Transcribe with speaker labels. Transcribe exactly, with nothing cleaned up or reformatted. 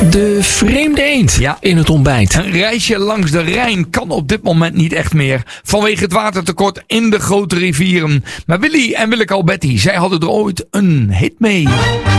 Speaker 1: De vreemde eend
Speaker 2: Ja.
Speaker 1: in het ontbijt.
Speaker 2: Een reisje langs de Rijn kan op dit moment niet echt meer. Vanwege het watertekort in de grote rivieren. Maar Willy en Willeke Alberti, zij hadden er ooit een hit mee.